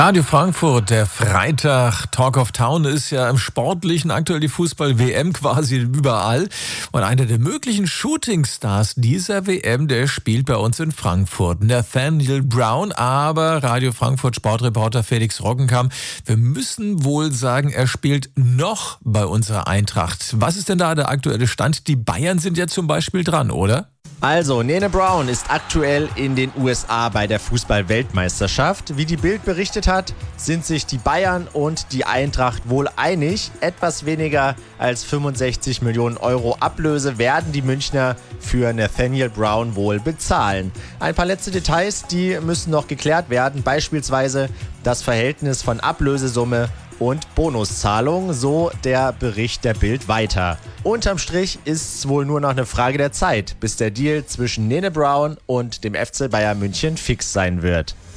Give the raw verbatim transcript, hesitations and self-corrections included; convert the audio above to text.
Radio Frankfurt, der Freitag Talk of Town ist ja im Sportlichen aktuell die Fußball-W M quasi überall. Und einer der möglichen Shootingstars dieser W M, der spielt bei uns in Frankfurt. Nathaniel Brown, aber Radio Frankfurt Sportreporter Felix Roggenkamp, wir müssen wohl sagen, er spielt noch bei unserer Eintracht. Was ist denn da der aktuelle Stand? Die Bayern sind ja zum Beispiel dran, oder? Also, Nene Brown ist aktuell in den U S A bei der Fußball-Weltmeisterschaft. Wie die Bild berichtet hat, sind sich die Bayern und die Eintracht wohl einig. Etwas weniger als fünfundsechzig Millionen Euro Ablöse werden die Münchner für Nathaniel Brown wohl bezahlen. Ein paar letzte Details, die müssen noch geklärt werden. Beispielsweise das Verhältnis von Ablösesumme und Bonuszahlung, so der Bericht der Bild weiter. Unterm Strich ist es wohl nur noch eine Frage der Zeit, bis der Deal zwischen Nene Brown und dem F C Bayern München fix sein wird.